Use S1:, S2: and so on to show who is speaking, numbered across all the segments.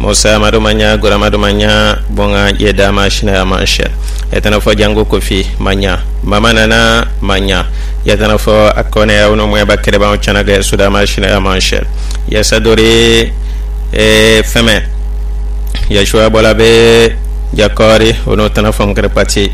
S1: Musa Madumanya Gura Madumanya Bonga Yedama Shina Mansha yatana fo jango kofi manya mama nana manya yatana fo akone ya uno mwe bakere ba chana ga suda Shina Mansha yasadori feme yashwa bolabe jakori uno tana fo krepati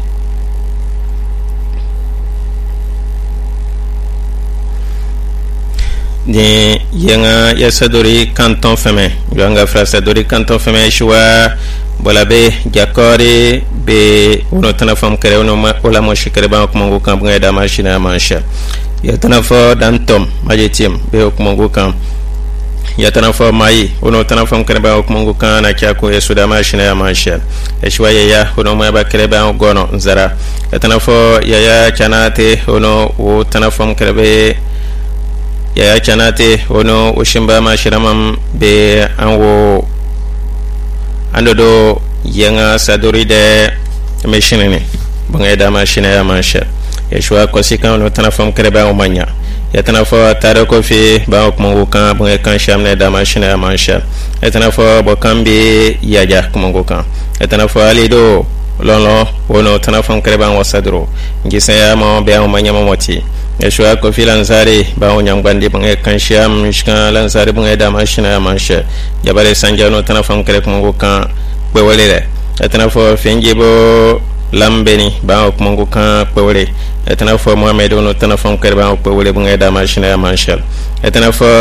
S1: ni yenga yasadori canton feme yanga frasadori canton feme shwa bolabe jakori be uno tana fam kare uno ola mo shikare ba ko mongo kam nga da Shina Mansha yatana fo dantom majetim be ko mongo kam yatana fo mai uno tana fam kare ba ko mongo kan na kya ko yesu da Shina Mansha shwa ya uno mo ba kare ba gono nzara yatana fo ya chanate uno o tana fam kare be ya chanate uno o shimba mashiramam be anwo andodo yenga sadori de machine bunga da Shina Mansha yeshwa kosika no tanafam kreba o manya ya tanafo tare ko fi ba ko mongo kan bunga kan shamne da Shina Mansha ya tanafo bokambi yaja ko mongo kan ya tanafo alido lolo wono tanafam kreba o sadro ngisa ya mo be o manya momoti yeshwa ko fi lanzari ba o nyambandi bunga kan sham mishkan lanzari bunga da Shina Mansha jabale sanjano tanafam kreba ko mongo kan bewolele yatana fo fenjibo lambeni ba ko mongo kan pewole yatana fo Muhammad no tana fo kare ba ko pewole bunga da Shina Mansha yatana fo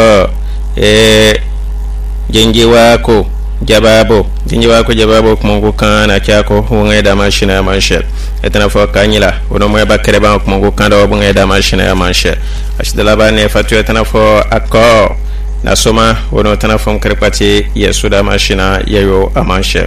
S1: jenjiwa ko jababo ko mongo kan na kyako bunga da Shina Mansha yatana fo kanyila wono mo ba kare ba ko mongo kan da bunga da Shina Mansha ashdala ba ne fatu yatana fo akko na soma wono tana fo kare pati yesu da Shina yayo Mansha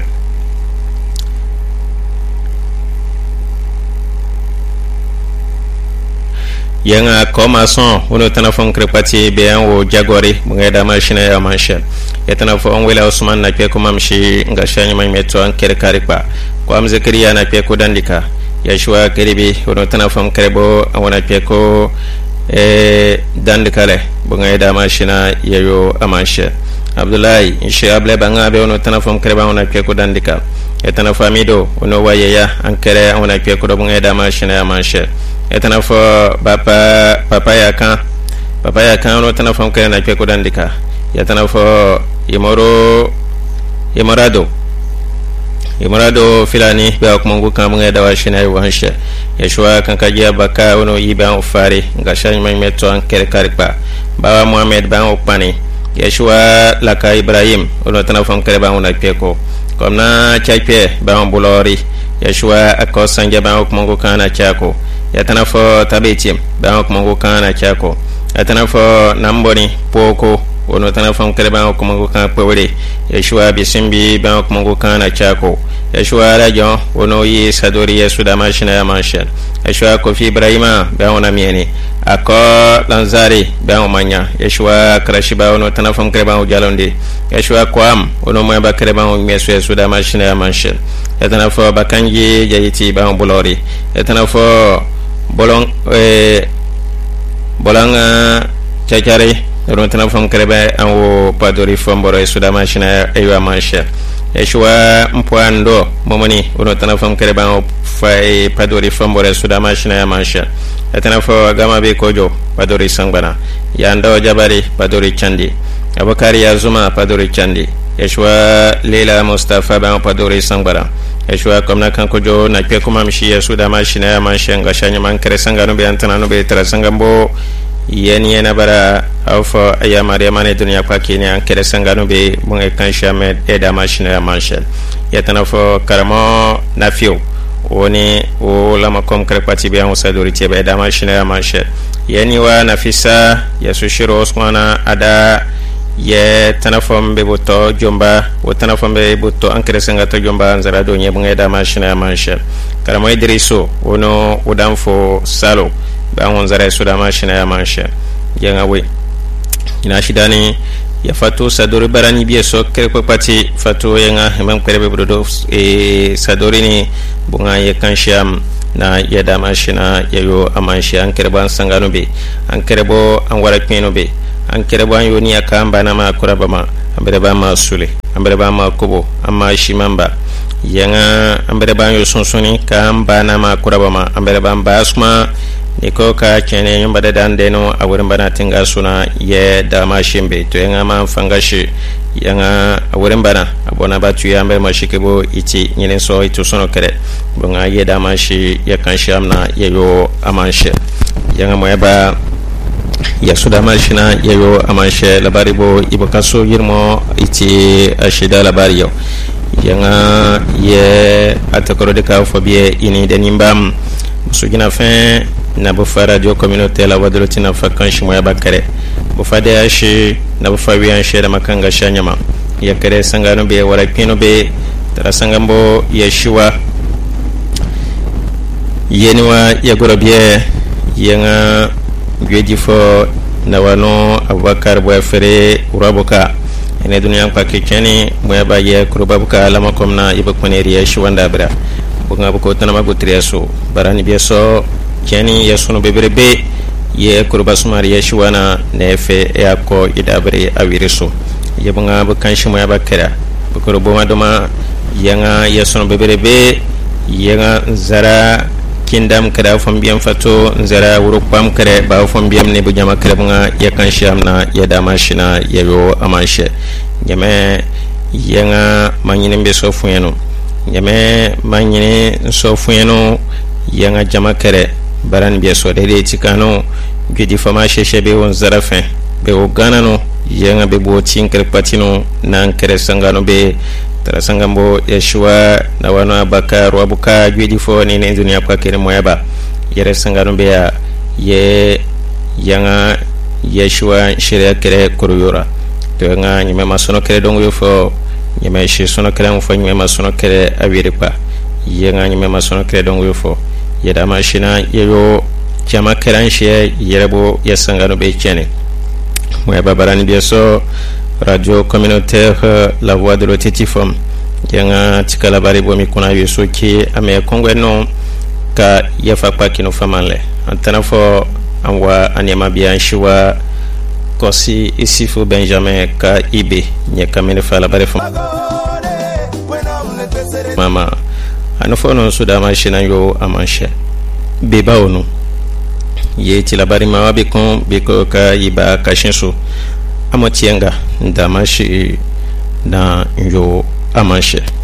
S1: yenga koma son wono tana fo krepati be an wo jagori bunga da Shina Mansha yatana fo on wela Usman na pe ko mamshi nga shanya mai meto an kere karipa ko am Zakariya na pe ko dandika yashwa keribi wono tana fo krebo wona pe ko dandikale bunga da Shina yayo Mansha Abdullahi insha Allah banga be wono tana fo kreba wona pe ko dandika yatana famido wono wayaya an kere wona pe ko bunga da Shina Mansha yatana fo papa ya kan no tana fo kare na pe ko dandika yatana fo imorado filani be ko mongo kan bunga da Shina Mansha yashwa kan kajiya baka wono yiba o fare nga shan mai meto an kere karpa baba Muhammad ba o pani yashwa laka Ibrahim wono tana fo kare ba wona pe ko komna chaipe ba on bulori yashwa akko sanje ba ko mongo kan na chako yatana fo tabetim ba ko mongo kan na chako yatana fo namboni poko wono tana fo kare ba ko mongo kan pewre yashwa bisimbi ba ko mongo kan na chako yashwa rajo wono yi sadori yesu da Shina Mansha yashwa kofi Ibrahima ba wona mieni akko lanzari ba manya yashwa krashiba wono tana fo kare ba jalonde yashwa kwam wono mo ba kare ba mesu yesu da Shina Mansha yatana fo bakanji jayiti ba bulori yatana fo bolanga chachare wono tana fo kare ba an wo padori fo mboro yesu da Shina Mansha yashwa mpwando momoni wono tana fo kare ba fai padori fo mboro yesu da Shina Mansha yatana fo gama be kojo padori sangbana yando jabari padori chandi abakari yazuma padori chandi yashwa Leila Mustafa ba padori sangbara yashwa komna kan kojo na pe kuma mishi yesu da Shina Mansha nga shanya man kare sangano be antana no be tara sangambo yeni yana bara awfo aya Maryama ne dunya kwa kini an kare sangano be bunga kan shamed da Shina Mansha yatana fo karamo nafiu woni o lama kom kare pati be an sadori te be da Shina Mansha yeni wa Nafisa yesu shiro Osmana ada ye tanafom be boto jomba o tanafom be boto ankere senga to jomba nzara do nyebunga da Shina Mansha karamo Idriso wono udamfo salo ba won zara su da Shina Mansha yenga we ina shidani ya fatu sadori barani biye so kere ko pati fatu yenga hemam kere be brodo sadori ni bunga ye kansham na ya da Shina yayo Mansha ankere ban sangano be ankere bo an wara keno be an kere ban yoni akamba na ma kuraba ma ambere ba ma sule ambere ba ma kobo amma shimamba yanga ambere ba yo sonsoni ka amba na ma kuraba ma ambere ba asma niko ka kene nyumba da dandeno a wurin bana tinga suna ye da ma shimbe to yanga ma fangashi yanga a wurin bana abona ba tu ya ambere ma shikebo iti nyine so itu sono kare bunga ye da ma shi ya kan shamna ye yo amanshe yanga mo ba ya suda mashina ya yo amanshe labari bo ibakaso yirmo iti ashida labari yo yanga ye atakoro de ka fobie ini de nimbam sugina fin na bu fa radio communautaire la wadro tina fa kanshi mo ya bakare bu fa de ashi na bu fa wiyan sheda makanga shanyama ya kare sangano be wala pino be tara sangambo ya shiwa yeniwa ya gorobie yanga gweji fo na wano Abubakar bo fere urabuka ene duniya kwa kikeni mo ya baye kurubabuka lama komna ibakone ya shiwanda bra bunga buko tana magutreso barani beso keni yesuno beberebe ye kuruba sumari ya shiwana nefe ya ko idabre awiriso ye bunga bukan shimo ya bakera bukuru boma doma yanga yesuno beberebe yanga zara kindam kada fombiam fato nzara wurupam kare ba fombiam ne bujama kare bunga ya kan shamna ya dama shina ya yo amanshe nyame yanga manyine mbe sofuyeno nyame manyine sofuyeno yanga jama kare baran be so de tikano gidi fama sheshe be won zarafen be o ganano yanga be bo tinkere patino nan kare sangano be tara sangambo yeshua na wano Abubakar wabuka gidi fo ni ne dunia kwa kire moyaba yere sangano be ya ye yanga yeshua shire kere kuruyura to nga nyime masono kere dongo yofo nyime shi sono kere mfo nyime masono kere awiripa yenga nyime masono kere dongo yofo yeda mashina yeyo chama keranshe yerebo yasangano be chene moyaba barani bieso radio communautaire la voix de l'Otitifom yanga tikala bari bo mi kuna yeso ki ame kongwe no ka yafa pa kino famanle antana fo anwa anema bien shiwa kosi isifu Benjamin ka ibe nya kamene fa la bari fo mama anofo no suda machina yo amanshe beba onu ye tilabari mawabi kon biko ka iba kashinso amotienga ndamashi na yo amanshe